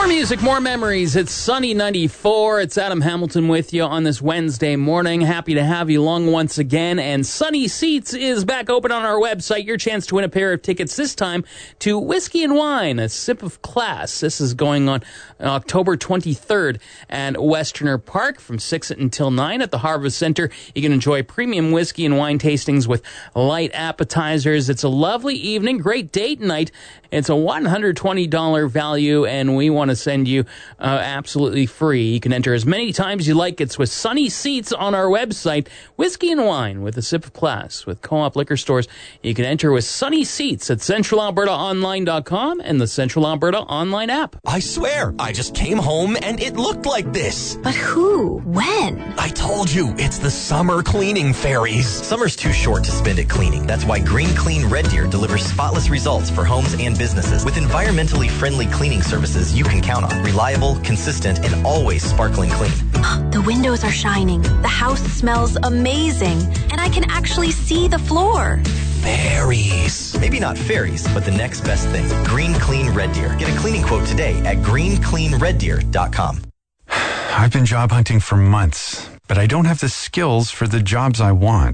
music, more memories. It's Sunny 94. It's Adam Hamilton with you on this Wednesday morning. Happy to have you along once again. And Sunny Seats is back open on our website. Your chance to win a pair of tickets, this time to Whiskey and Wine, a sip of class. This is going on October 23rd at Westerner Park from 6 until 9 at the Harvest Center. You can enjoy premium whiskey and wine tastings with light appetizers. It's a lovely evening, great date night. It's a $120 value, and we want to send you absolutely free. You can enter as many times as you like. It's with Sunny Seats on our website. Whiskey and Wine with a sip of class with Co-op Liquor Stores. You can enter with Sunny Seats at CentralAlbertaOnline.com and the Central Alberta Online app. I swear, I just came home and it looked like this. But who? When? I told you, it's the summer cleaning fairies. Summer's too short to spend it cleaning. That's why Green Clean Red Deer delivers spotless results for homes and businesses with environmentally friendly cleaning services you can count on. Reliable, consistent, and always sparkling clean. The windows are shining. The house smells amazing. And I can actually see the floor. Fairies. Maybe not fairies, but the next best thing. Green Clean Red Deer. Get a cleaning quote today at greencleanreddeer.com. I've been job hunting for months, but I don't have the skills for the jobs I want.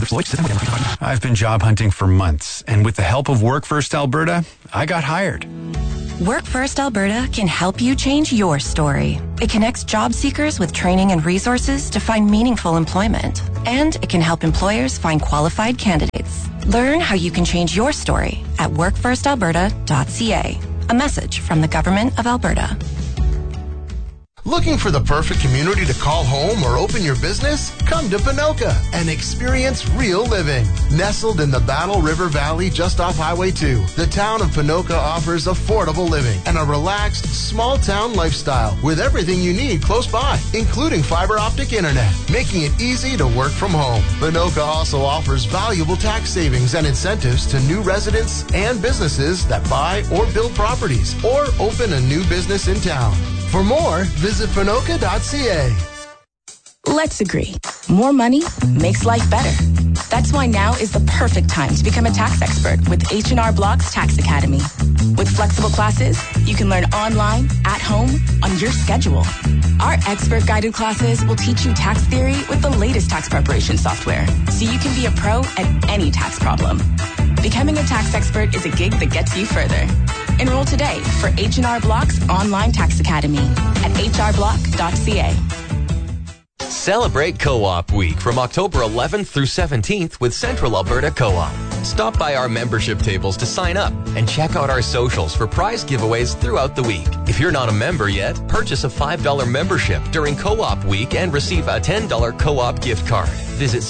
I've been job hunting for months, and with the help of Work First Alberta, I got hired. Work First Alberta can help you change your story. It connects job seekers with training and resources to find meaningful employment. And it can help employers find qualified candidates. Learn how you can change your story at workfirstalberta.ca. A message from the Government of Alberta. Looking for the perfect community to call home or open your business? Come to Ponoka and experience real living. Nestled in the Battle River Valley just off Highway 2, the town of Ponoka offers affordable living and a relaxed, small-town lifestyle with everything you need close by, including fiber optic internet, making it easy to work from home. Ponoka also offers valuable tax savings and incentives to new residents and businesses that buy or build properties or open a new business in town. For more, visit Ponoka.ca. Let's agree. More money makes life better. That's why now is the perfect time to become a tax expert with H&R Block's Tax Academy. With flexible classes, you can learn online, at home, on your schedule. Our expert-guided classes will teach you tax theory with the latest tax preparation software, so you can be a pro at any tax problem. Becoming a tax expert is a gig that gets you further. Enroll today for H&R Block's online tax academy at hrblock.ca. Celebrate Co-op Week from October 11th through 17th with Central Alberta Co-op. Stop by our membership tables to sign up and check out our socials for prize giveaways throughout the week. If you're not a member yet, purchase a $5 membership during Co-op Week and receive a $10 Co-op gift card. Visit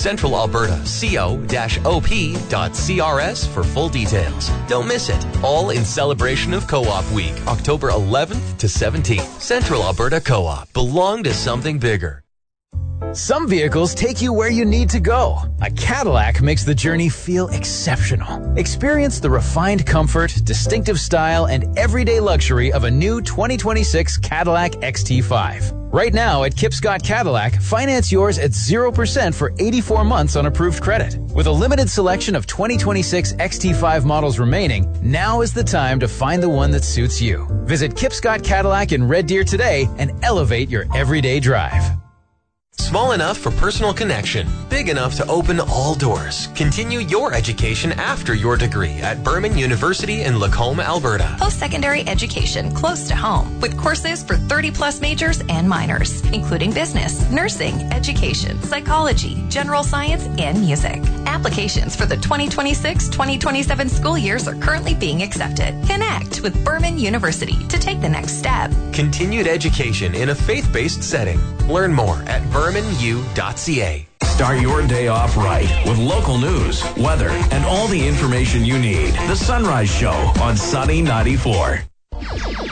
centralalberta.co.op.crs for full details. Don't miss it. All in celebration of Co-op Week, October 11th to 17th. Central Alberta Co-op. Belong to something bigger. Some vehicles take you where you need to go. A Cadillac makes the journey feel exceptional. Experience the refined comfort, distinctive style, and everyday luxury of a new 2026 Cadillac XT5. Right now at Kip Scott Cadillac, finance yours at 0% for 84 months on approved credit. With a limited selection of 2026 XT5 models remaining, now is the time to find the one that suits you. Visit Kip Scott Cadillac in Red Deer today and elevate your everyday drive. Small enough for personal connection, big enough to open all doors. Continue your education after your degree at Berman University in Lacombe, Alberta. Post-secondary education close to home with courses for 30-plus majors and minors, including business, nursing, education, psychology, general science, and music. Applications for the 2026-2027 school years are currently being accepted. Connect with Berman University to take the next step. Continued education in a faith-based setting. Learn more at bermanu.ca. Start your day off right with local news, weather, and all the information you need. The Sunrise Show on Sunny 94.